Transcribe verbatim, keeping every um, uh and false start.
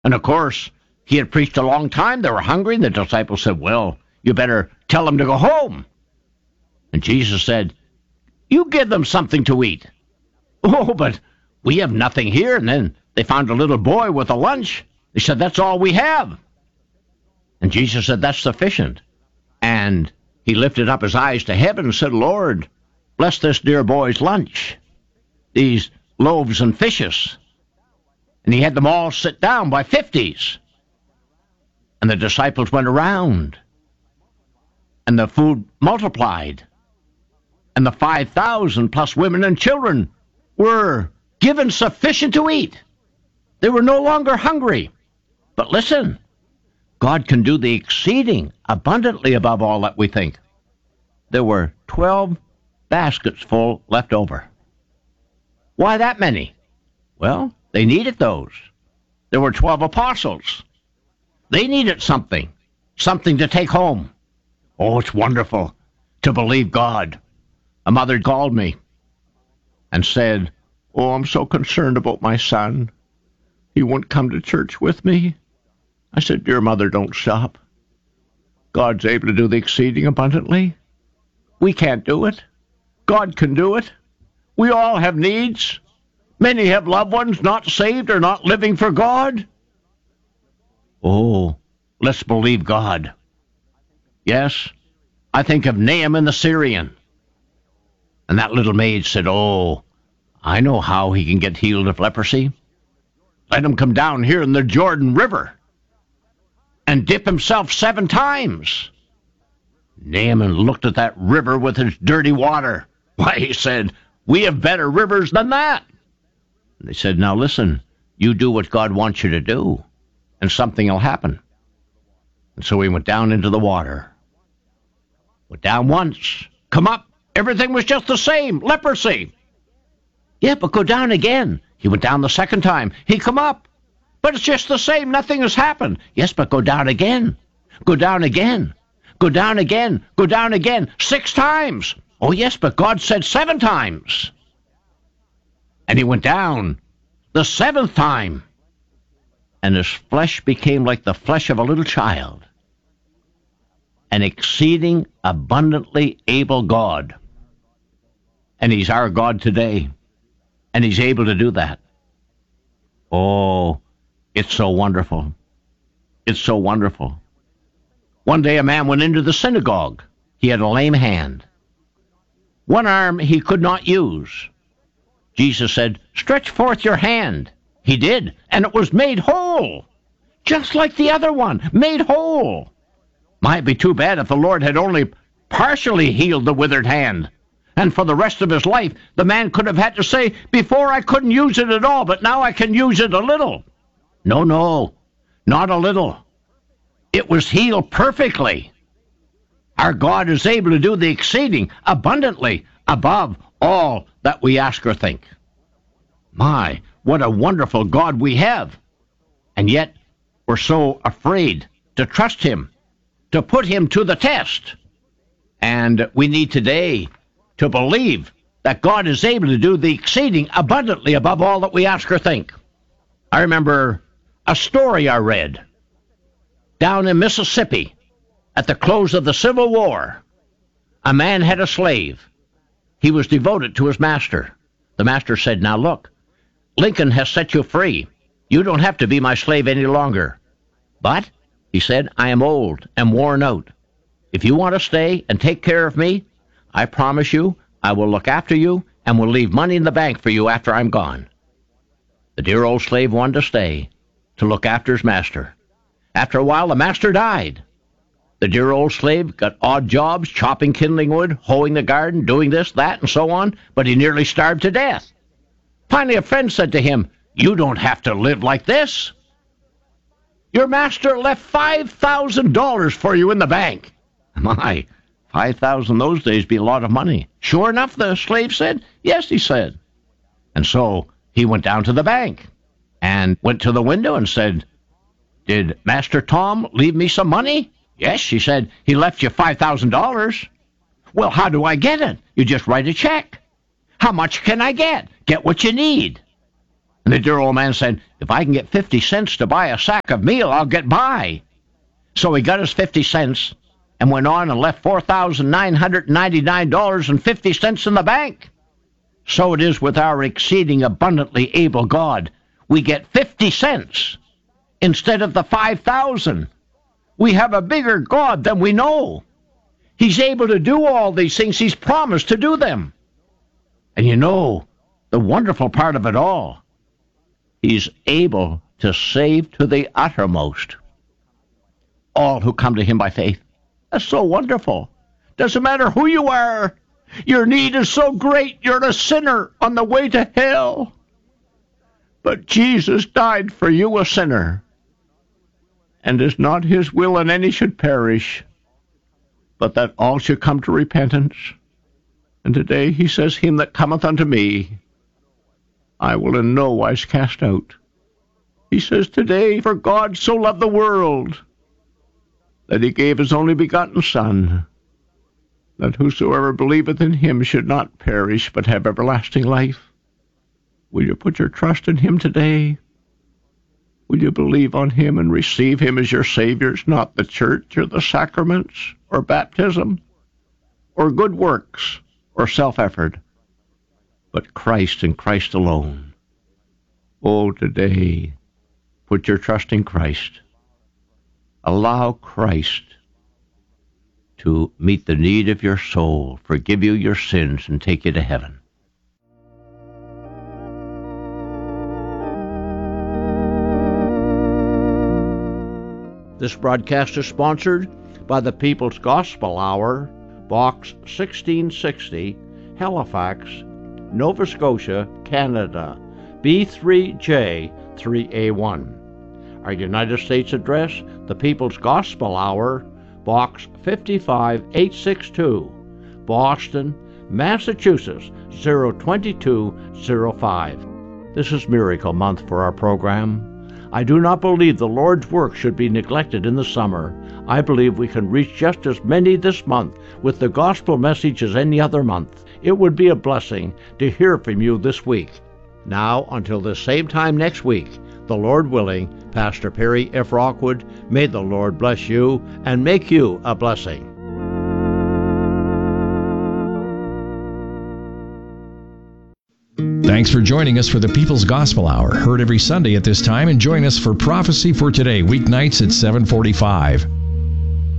And of course, he had preached a long time. They were hungry, and the disciples said, well, you better tell them to go home. And Jesus said, you give them something to eat. Oh, but we have nothing here. And then they found a little boy with a lunch. They said, that's all we have. And Jesus said, that's sufficient. And he lifted up his eyes to heaven and said, Lord, bless this dear boy's lunch, these loaves and fishes. And he had them all sit down by fifties. And the disciples went around, and the food multiplied. And the five thousand plus women and children were given sufficient to eat. They were no longer hungry. But listen, God can do the exceeding abundantly above all that we think. There were twelve baskets full left over. Why that many? Well, they needed those. There were twelve apostles. They needed something, something to take home. Oh, it's wonderful to believe God. A mother called me and said, oh, I'm so concerned about my son. He won't come to church with me. I said, dear mother, don't stop. God's able to do the exceeding abundantly. We can't do it. God can do it. We all have needs. Many have loved ones not saved or not living for God. Oh, let's believe God. Yes, I think of Naaman the Syrian. And that little maid said, oh, I know how he can get healed of leprosy. Let him come down here in the Jordan River and dip himself seven times. Naaman looked at that river with its dirty water. Why, he said, we have better rivers than that. And they said, now listen, you do what God wants you to do, and something will happen. And so he went down into the water. Went down once, come up. Everything was just the same, leprosy. Yeah, but go down again. He went down the second time. He come up. But it's just the same. Nothing has happened. Yes, but go down again. Go down again. Go down again. Go down again. Six times. Oh, yes, but God said seven times. And he went down the seventh time. And his flesh became like the flesh of a little child. An exceeding abundantly able God. And he's our God today. And he's able to do that. Oh, it's so wonderful. It's so wonderful. One day a man went into the synagogue. He had a lame hand. One arm he could not use. Jesus said, stretch forth your hand. He did, and it was made whole. Just like the other one, made whole. Might be too bad if the Lord had only partially healed the withered hand. And for the rest of his life, the man could have had to say, before I couldn't use it at all, but now I can use it a little. No, no, not a little. It was healed perfectly. Our God is able to do the exceeding abundantly above all that we ask or think. My, what a wonderful God we have. And yet, we're so afraid to trust him, to put him to the test. And we need today to believe that God is able to do the exceeding abundantly above all that we ask or think. I remember a story I read down in Mississippi at the close of the Civil War. A man had a slave. He was devoted to his master. The master said, now look, Lincoln has set you free. You don't have to be my slave any longer. But, he said, I am old and worn out. If you want to stay and take care of me, I promise you I will look after you and will leave money in the bank for you after I'm gone. The dear old slave wanted to stay, to look after his master. After a while, the master died. The dear old slave got odd jobs, chopping kindling wood, hoeing the garden, doing this, that, and so on, but he nearly starved to death. Finally, a friend said to him, you don't have to live like this. Your master left five thousand dollars for you in the bank. My, five thousand dollars those days be a lot of money. Sure enough, the slave said. Yes, he said. And so he went down to the bank and went to the window and said, did Master Tom leave me some money? Yes, she said, he left you five thousand dollars. Well, how do I get it? You just write a check. How much can I get? Get what you need. And And the dear old man said, if I can get fifty cents to buy a sack of meal, I'll get by. So he got his fifty cents and went on and left four thousand nine hundred ninety-nine dollars and fifty cents in the bank. So it is with our exceeding abundantly able God. We get fifty cents instead of the five thousand. We have a bigger God than we know. He's able to do all these things. He's promised to do them. And you know, the wonderful part of it all, He's able to save to the uttermost all who come to Him by faith. That's so wonderful. Doesn't matter who you are. Your need is so great. You're a sinner on the way to hell. But Jesus died for you, a sinner. And it's not His will that any should perish, but that all should come to repentance. And today He says, him that cometh unto me, I will in no wise cast out. He says today, for God so loved the world, that He gave His only begotten Son, that whosoever believeth in Him should not perish, but have everlasting life. Will you put your trust in Him today? Will you believe on Him and receive Him as your Savior? It's not the church or the sacraments or baptism or good works or self-effort, but Christ and Christ alone. Oh, today, put your trust in Christ. Allow Christ to meet the need of your soul, forgive you your sins, and take you to heaven. This broadcast is sponsored by the People's Gospel Hour, Box sixteen sixty, Halifax, Nova Scotia, Canada, B three J three A one. Our United States address, the People's Gospel Hour, Box five eight six two, Boston, Massachusetts, zero two two zero five. This is Miracle Month for our program. I do not believe the Lord's work should be neglected in the summer. I believe we can reach just as many this month with the gospel message as any other month. It would be a blessing to hear from you this week. Now, until the same time next week, the Lord willing, Pastor Perry F. Rockwood, may the Lord bless you and make you a blessing. Thanks for joining us for the People's Gospel Hour, heard every Sunday at this time, and join us for Prophecy for Today, weeknights at seven forty-five.